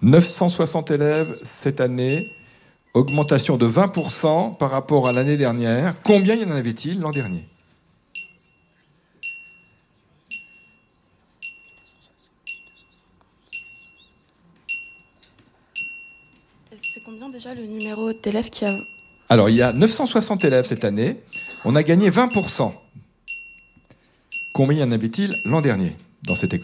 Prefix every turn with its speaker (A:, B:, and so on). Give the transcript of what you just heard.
A: 960 élèves cette année, augmentation de 20% par rapport à l'année dernière. Combien y en avait-il l'an dernier ?
B: C'est combien déjà le numéro d'élèves qui a...
A: Alors, il y a 960 élèves cette année. On a gagné 20%. Combien y en avait-il l'an dernier dans cette école ?